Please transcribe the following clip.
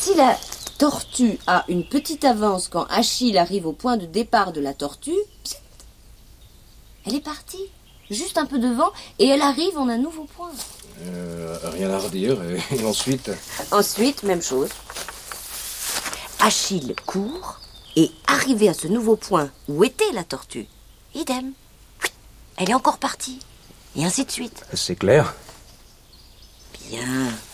Si la tortue a une petite avance quand Achille arrive au point de départ de la tortue, psst, elle est partie, juste un peu devant, et elle arrive en un nouveau point. Rien à redire, et ensuite... Ensuite, même chose. Achille court, et arrivé à ce nouveau point où était la tortue, idem. Elle est encore partie, et ainsi de suite. C'est clair. Bien.